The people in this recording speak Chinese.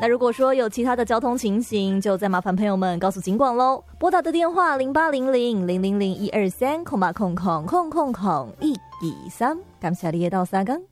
那如果说有其他的交通情形，就再麻烦朋友们告诉警广咯。拨打的电话0800000123，0800000123，感谢你的到三更。